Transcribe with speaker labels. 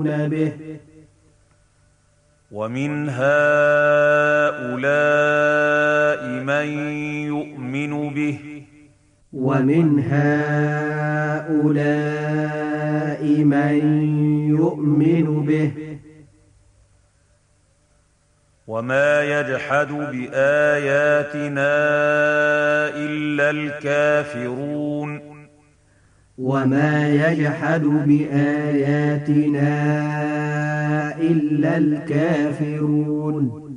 Speaker 1: به
Speaker 2: ومن هؤلاء من يؤمن به
Speaker 1: ومن هؤلاء من يؤمن به
Speaker 2: وما يجحد بآياتنا إلا الكافرون
Speaker 1: وما يجحد بآياتنا إلا الكافرون